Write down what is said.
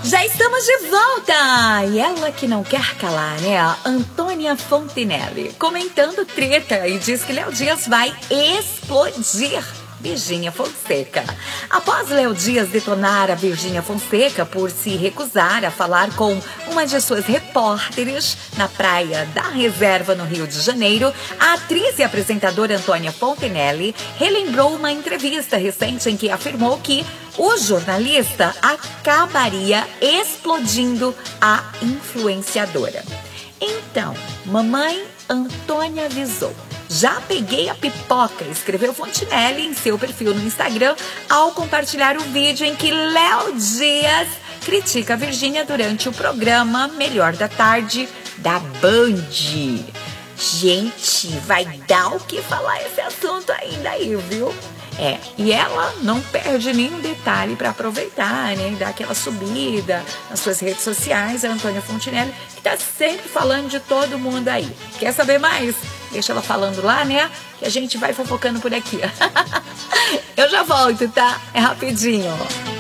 Já estamos de volta! E ela que não quer calar, né? A Antônia Fontinelli, comentando treta e diz que Léo Dias vai explodir Virgínia Fonseca. Após Léo Dias detonar a Virgínia Fonseca por se recusar a falar com uma de suas repórteres na praia da Reserva, no Rio de Janeiro, a atriz e apresentadora Antônia Fontinelli relembrou uma entrevista recente em que afirmou que o jornalista acabaria explodindo a influenciadora. Então, mamãe Antônia avisou. Já peguei a pipoca, escreveu Fontinelli em seu perfil no Instagram ao compartilhar o vídeo em que Léo Dias critica a Virgínia durante o programa Melhor da Tarde da Band. Gente, vai dar o que falar esse assunto ainda aí, viu? E ela não perde nenhum detalhe para aproveitar, né? E dar aquela subida nas suas redes sociais, a Antônia Fontinelli, que tá sempre falando de todo mundo aí. Quer saber mais? Deixa ela falando lá, né? Que a gente vai fofocando por aqui. Eu já volto, tá? É rapidinho.